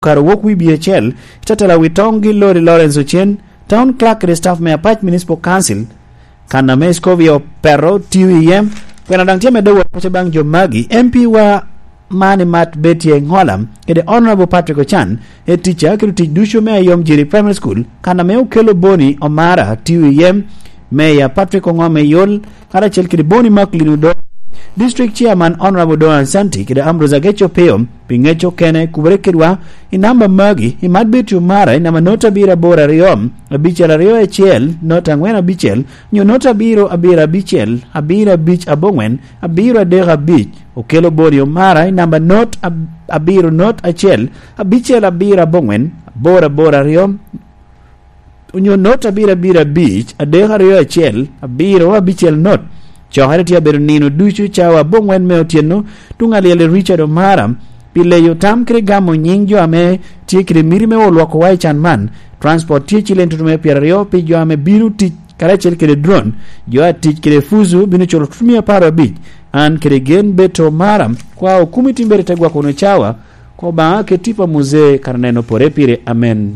kar wuok wi BHL tatela witong gi Lori Lawrence Ochen town clerk the staff me Apache Municipal Council kana Mescovio Perro TUEM kwena dang tiame do ko bang Jomagi MP wa Mani Mat Betie Ngolam kede Honorable Patrick Ochan a teacher kede teach dusho me Yom Jiri Primary School kana me Okelo Boni Omara TUEM Mayor Patrick Ongome Yol kada chel kede Boni Maklinu do District Chairman Honorable Doan Santi kede Ambrose Agecho Peom pingecho kene kubrekedwa inamba magi imad betu mara inama nota bira bora riom abichel rio echiel nota ngwen abichel nyo nota biro abira abichel abira bich abongwen abira dega bich Okelo Boni Omara inamba not abiro not achiel abichel abira abongwen bora riom nyo nota bira bich adega rio echiel abiro abichel not Chohare tia Bernino Duchu chawa bongwen meotieno tungaliele Richard Omara pile yotam kire gamo nyingjo ame tie kire mirime wolwako wai chanman transport tie chile ntutume piario pi jo ame binu tich karachel kire drone jo a tich kire fuzu binu cholo tumia paro bich an kire gen beto Omara kwa okumi timbere tegwa kono chawa kwa baa ke tipa muze karneno pore pire amen.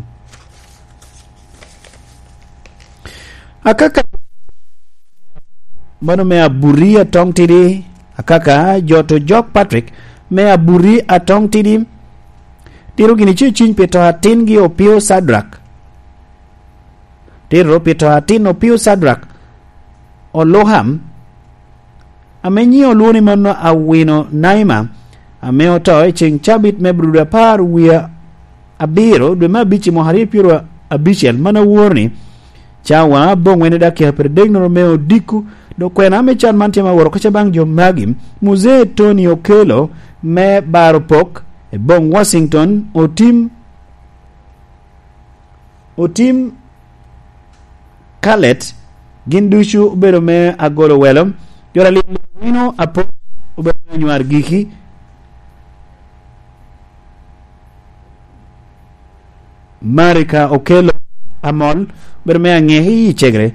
Akaka Mano me aburi atong tidi akaka joto Jok Patrick me aburi atong tidi tiro gini chin peto hatin gi Opio Sadrak tiro peto hatin Opio Sadrak Oloham amenyi oluoni mano awino naima ame otoy ching chabit me bruda par wia abiro dwe ma bichi mohari piro abichel mana worni chawa bongwene dakia per degno meo diku do kwena me chan mantima woro kacha bang Jomagi Muzee Tony Okelo me Baropok e bong Washington otim Kalet gindushu ubero me agolo welom yora lino apo ubero me nyuar giki Marika Okelo amol ubero me angehi chegre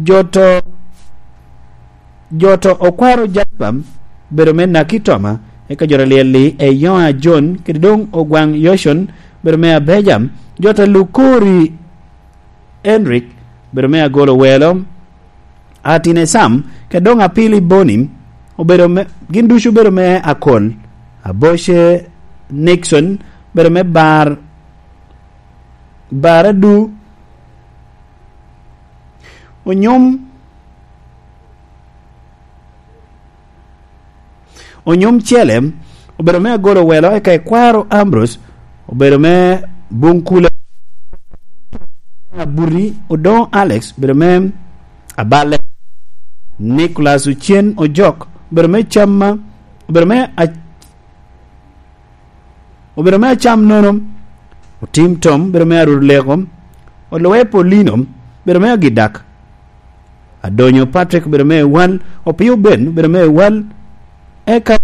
Joto okwaro Jaspam berome nakitoma eka joralieli e Yoa John kidong ogwang Yoshon berome Bejam jota Lukuri Enric berome agolo welo atine Sam kedong apili Bonim oberome gindushu berome akol Aboshe Nixon berome baradu Onyom Chelem oberome agolo welo eka kwaro Ambrose oberome bunkule aburi odon Alex berome abale Nicholas Uchien Ojok berome chamma oberome cham nonom otim Tom berome arurlegom olowe Polinom berome agidak Adonyo Patrick berome wal Opio Ben berome wal eka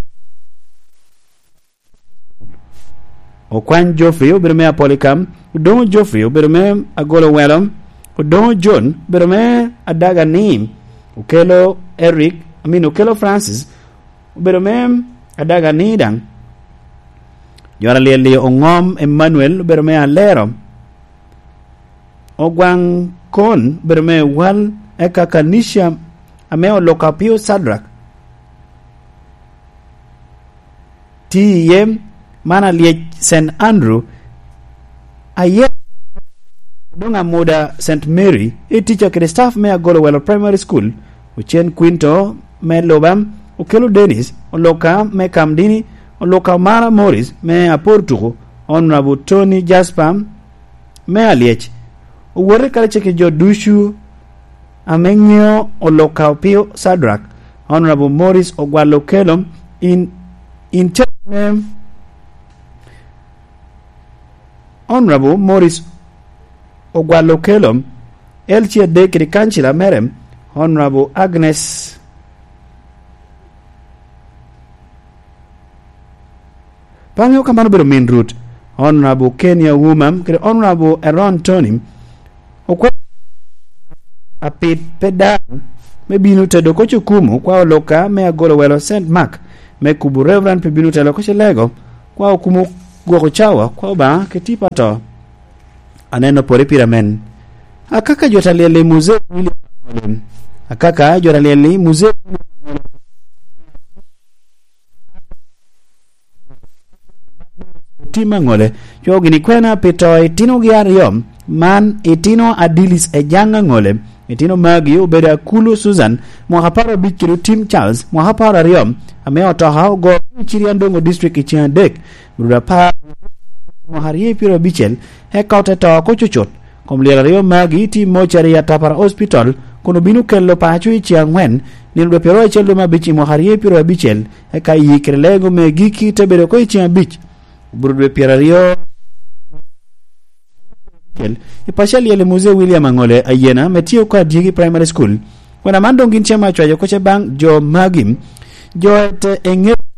Okwan Joffrey berome Apolikam Udon Joffrey berome agolo welom Udon John berome adaga nim Okelo Francis berome adaga nidang Yora lieli Ongom Emmanuel berome alero Ogwang Kon berome wal eka Kanisha ameo Lokapio Sadrak TEM mana liech St. Andrew aye donga moda St. Mary teacher kede staff me agolo welo primary school Uchien Quinto me Lobam Okelo Dennis oloka me Kamdini oloka Mara Morris me Aportugo Honorable Tony Jaspam me aliech uwore kale cheke jodushu amengyo oloka Opio Sadrak Honorable Morris Ogwalo Kelom in Honorable Morris Ogwalo Kelom Elchia Dekri Kanchila Merem Honorable Agnes Pangyo kamano bero main route Honorable Kenya Wumam Honorable Aaron Tonim Okwa apit pedan me binu tedo ko chukumu kwa oloka me agolo welo St. Mark me kubu Reverend pe binu telo ko lego kwa okumu gwoko chawa kwa ba ketipa to aneno pore piramen akaka jotalieli muzee William Mang'ole akaka jotalieli muzee Mang'ole jogi ni kwena pito itino gi ariyo man itino Adilis Ejanga Ng'ole itino magi ubeda Kulu Susan mwahapara bikiru Tim Charles mwahapara ariyo ameo toha go chiri Andongo district ichiandek bruda pa mwaharie piro bichel hekaute to kochuchot komliela ariyo magi ti mochari ya Tapara Hospital kuno binu kello pachu ichiangwen nildo pero echeldo mabichi mwaharie piro bichel heka yikrelego megiki tebero ko ichiambich Burudwe Pierario Ipashali yele muzee William Mang'ole ayena metio kwa Digi Primary School Wana mandongin chema chwa yokoche bang jo magim Jo ete enge